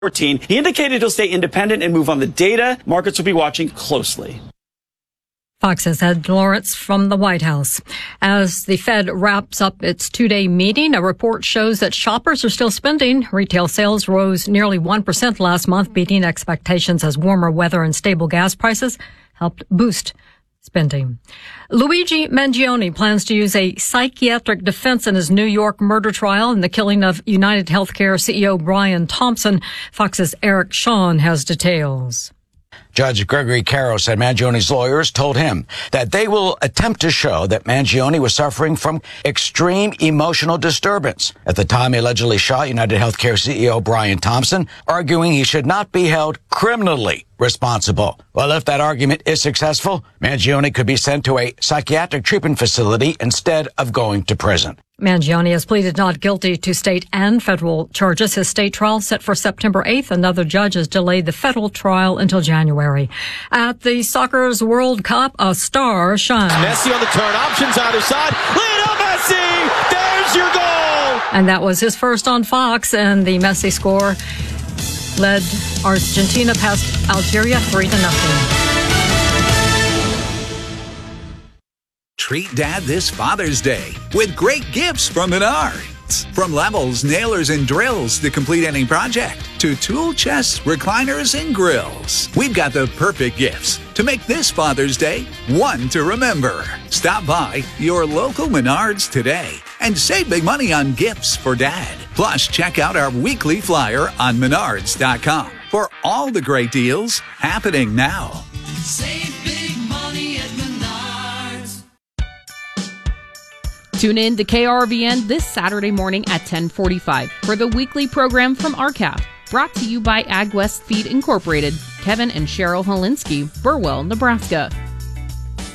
14. He indicated he'll stay independent and move on the data. Markets will be watching closely. Fox's Ed Lawrence from the White House. As the Fed wraps up its two-day meeting, a report shows that shoppers are still spending. Retail sales rose nearly 1% last month, beating expectations as warmer weather and stable gas prices helped boost spending. Luigi Mangione plans to use a psychiatric defense in his New York murder trial in the killing of United Healthcare CEO Brian Thompson. Fox's Eric Shawn has details. Judge Gregory Caro said Mangione's lawyers told him that they will attempt to show that Mangione was suffering from extreme emotional disturbance at the time he allegedly shot United Healthcare CEO Brian Thompson, arguing he should not be held criminally responsible. Well, if that argument is successful, Mangione could be sent to a psychiatric treatment facility instead of going to prison. Mangione has pleaded not guilty to state and federal charges. His state trial set for September 8th. Another judge has delayed the federal trial until January. At the Soccer's World Cup, a star shines. Messi on the turn, options either side. Lionel Messi! There's your goal! And that was his first on Fox, and the Messi score led Argentina past Algeria 3-0. Treat Dad this Father's Day with great gifts from Menards. From levels, nailers, and drills to complete any project, to tool chests, recliners, and grills. We've got the perfect gifts to make this Father's Day one to remember. Stop by your local Menards today and save big money on gifts for Dad. Plus, check out our weekly flyer on Menards.com for all the great deals happening now. Save big money at Menards. Tune in to KRVN this Saturday morning at 10:45 for the weekly program from RCAF, brought to you by AgWest Feed Incorporated, Kevin and Cheryl Holinsky, Burwell, Nebraska.